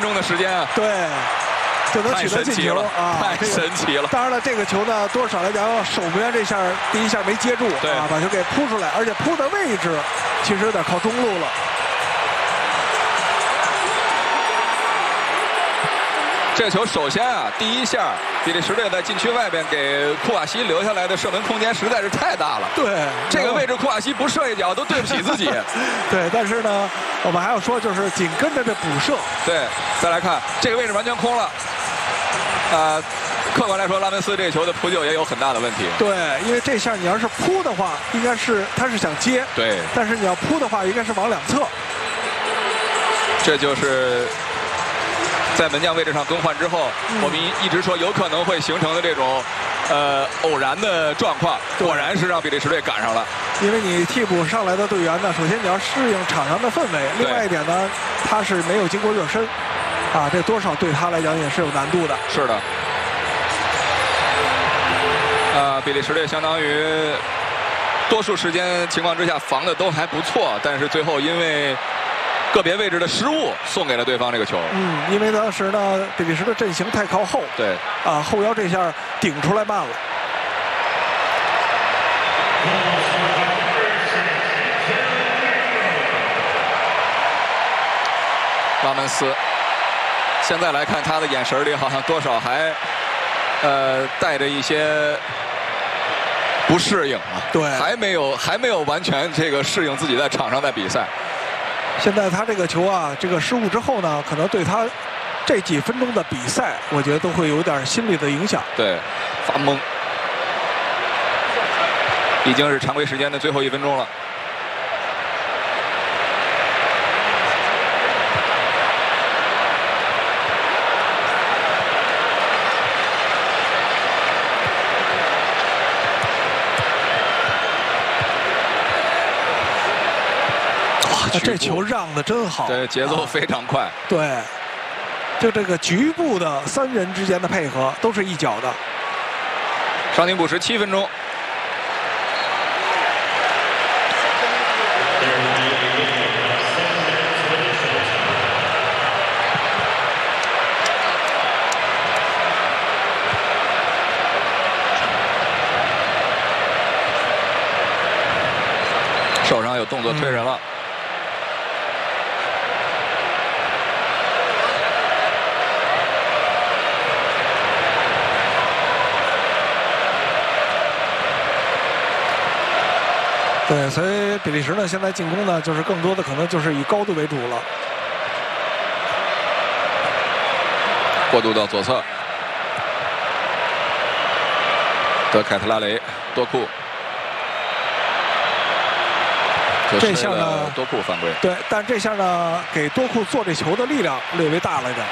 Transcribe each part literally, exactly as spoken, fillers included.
钟的时间啊！ 对。 就能太取得神奇了进球啊！ 太神奇了。 当然了，这个球呢，多少来讲，守门员这下第一下没接住， 对啊，把球给扑出来，而且扑的位置其实有点靠中路了。 这个球首先啊，第一下比利时队在禁区外边给库瓦西留下来的射门空间实在是太大了。 对， 这个位置库瓦西不射一脚都对不起自己。 对，但是呢，我们还要说，就是紧跟着这补射。 对，再来看这个位置完全空了。啊、呃，客观来说，拉文斯这球的扑救也有很大的问题。 对，因为这下你要是扑的话，应该是他是想接， 对， 但是你要扑的话，应该是往两侧。 这就是在门将位置上更换之后，嗯、我们一直说有可能会形成的这种呃偶然的状况，果然是让比利时队赶上了。 因为你替补上来的队员呢，首先你要适应场上的氛围，另外一点呢，他是没有经过热身。 啊，这多少对他来讲也是有难度的。 是的。呃，比利时队相当于多数时间情况之下防的都还不错，但是最后因为个别位置的失误，送给了对方这个球。 嗯，因为当时呢，比利时的阵型太靠后。 对。 啊，后腰这下顶出来慢了。 拉门斯。 现在来看，他的眼神里好像多少还，呃，带着一些不适应啊。 对， 还没有还没有完全这个适应自己在场上的比赛。 现在他这个球啊，这个失误之后呢，可能对他这几分钟的比赛，我觉得都会有点心理的影响。 对，发懵。已经是常规时间的最后一分钟了。 这球让的真好， 对，节奏非常快。 啊、对，就这个局部的三人之间的配合都是一脚的。 伤停补时七分钟。手上有动作推人了。嗯对，所以比利时呢，现在进攻呢，就是更多的可能就是以高度为主了。 过渡到左侧，德凯特拉雷、多库， 这下呢， 多库犯规。 对，但这下呢，给多库做这球的力量略微大了一点。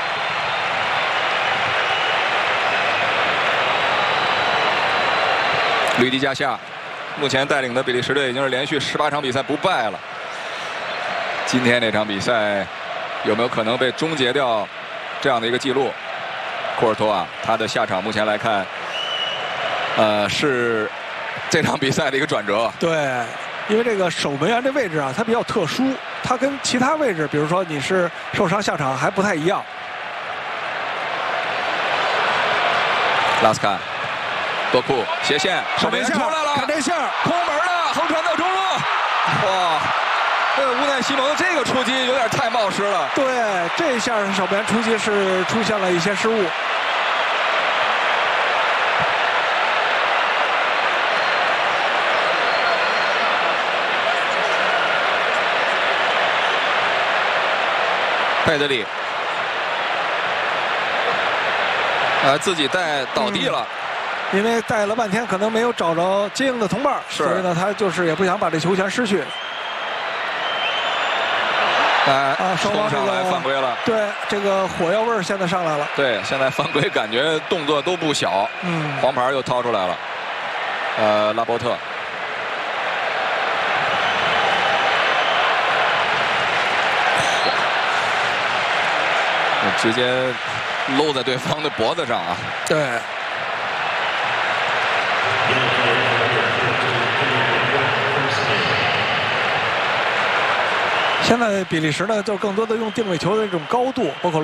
吕迪加夏。 目前带领的比利时队已经是连续十八场比赛不败了。今天这场比赛有没有可能被终结掉这样的一个记录？库尔图瓦他的下场目前来看，呃，是这场比赛的一个转折。 对，因为这个守门员这位置啊，它比较特殊，它跟其他位置，比如说你是受伤下场还不太一样。 拉斯卡。 多库斜线，守门员出来了， 看这下， 空门了，横传到中路，哇！这乌奈西蒙这个出击有点太冒失了。 对，这下守门员出击是出现了一些失误。 佩德里，呃，自己带倒地了。嗯因为带了半天，可能没有找着接应的同伴，所以呢，他就是也不想把这球权失去。 哎，啊，冲上来犯规了。 对，这个火药味儿现在上来了。 对，现在犯规感觉动作都不小。 嗯， 黄牌又掏出来了。呃，拉波特。直接搂在对方的脖子上啊！ 对。 现在比利时呢，就更多的用定位球的这种高度，包括。